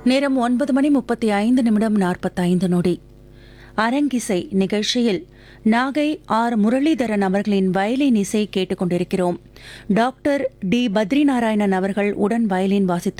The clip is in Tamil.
நேரம் 9:35 அரங்கிசை நிகழ்ச்சியில் நாகை ஆர் முரளிதரன் அவர்களின் வயலின் இசை கேட்டுக்கொண்டிருக்கிறோம். டாக்டர் டி பத்ரிநாராயணன் அவர்கள் உடன் வயலின் வாசித்து